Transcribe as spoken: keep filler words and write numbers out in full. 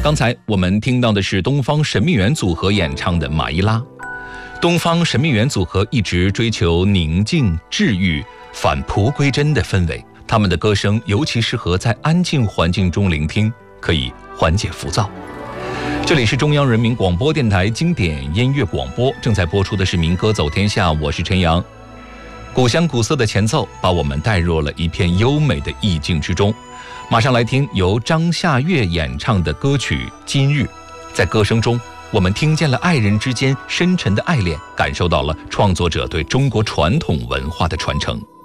刚才我们听到的是东方神秘园组合演唱的《马伊拉》。东方神秘园组合一直追求宁静、治愈、返璞归真的氛围，他们的歌声尤其适合在安静环境中聆听，可以缓解浮躁。这里是中央人民广播电台经典音乐广播，正在播出的是民歌走天下，我是陈阳。古香古色的前奏把我们带入了一片优美的意境之中。马上来听由张夏月演唱的歌曲《今日》。在歌声中，我们听见了爱人之间深沉的爱恋，感受到了创作者对中国传统文化的传承。